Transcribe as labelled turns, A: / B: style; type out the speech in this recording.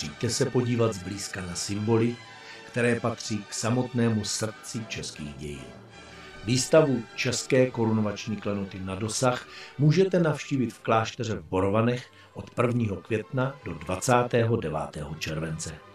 A: Přijďte se podívat zblízka na symboly, které patří k samotnému srdci českých dějin. Výstavu České korunovační klenoty na dosah můžete navštívit v klášteře v Borovanech od 1. května do 29. července.